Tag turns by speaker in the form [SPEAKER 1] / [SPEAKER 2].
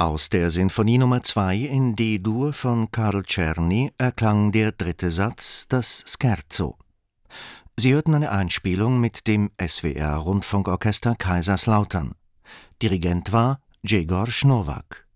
[SPEAKER 1] Aus der Sinfonie Nr. 2 in D-Dur von Karl Czerny erklang der dritte Satz, das Scherzo. Sie hörten eine Einspielung mit dem SWR Rundfunkorchester Kaiserslautern. Dirigent war Jegor Schnowak.